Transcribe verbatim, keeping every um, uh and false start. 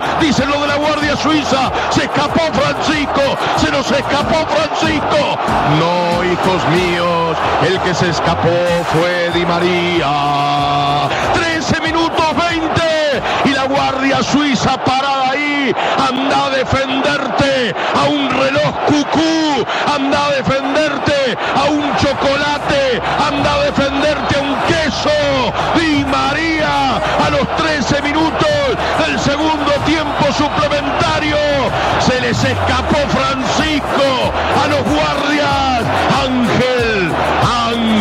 dicen lo de la Guardia Suiza, se escapó Francisco, se nos escapó Francisco. No, hijos míos, el que se escapó fue Di María. trece minutos veinte y la Guardia Suiza parada ahí. Anda a defenderte a un reloj cucú, anda a defenderte a un chocolate, anda a defenderte a un queso. Di María a los trece minutos del segundo tiempo suplementario. Se les escapó Francisco.